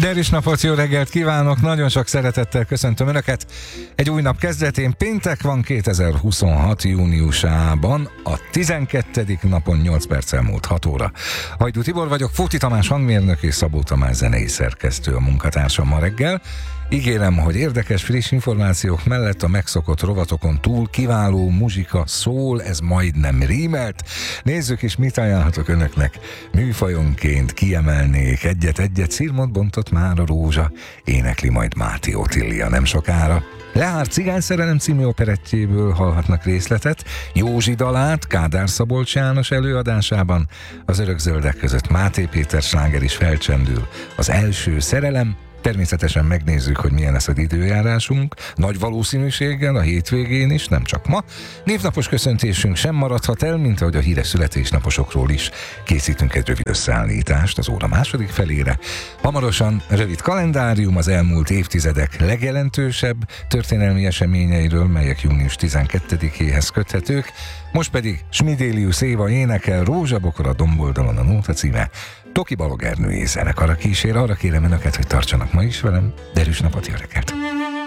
Derűs napot, jó reggelt kívánok! Nagyon sok szeretettel köszöntöm Önöket. Egy új nap kezdetén, péntek van 2026. júniusában, a 12. napon 8 perccel múlt 6 óra. Hajdú Tibor vagyok, Fóti Tamás hangmérnök és Szabó Tamás zenei szerkesztő a munkatársam ma reggel. Ígérem, hogy érdekes, friss információk mellett a megszokott rovatokon túl kiváló muzsika szól, ez majdnem rímelt. Nézzük is, mit ajánlhatok Önöknek. Műfajonként kiemelnék egyet-egyet, szirmot bontott már a rózsa, énekli majd Máté Otília nem sokára. Lehár Cigányszerelem című operettjéből hallhatnak részletet, Józsi dalát Kádár Szabolcs János előadásában, az Örökzöldek között Máté Péter sláger is felcsendül, az első szerelem. Természetesen megnézzük, hogy milyen lesz az időjárásunk, nagy valószínűséggel a hétvégén is, nem csak ma. Névnapos köszöntésünk sem maradhat el, mint ahogy a híres születésnaposokról is készítünk egy rövid összeállítást az óra második felére. Hamarosan rövid kalendárium az elmúlt évtizedek legjelentősebb történelmi eseményeiről, melyek június 12-éhez köthetők. Most pedig Smidélius Éva énekel, Rózsabokor a domboldalon a nóta címe. Toki Balog Ernői zenekara kísér, arra kérem Önöket, hogy tartsanak ma is velem. Derűs napot, jó reggelt!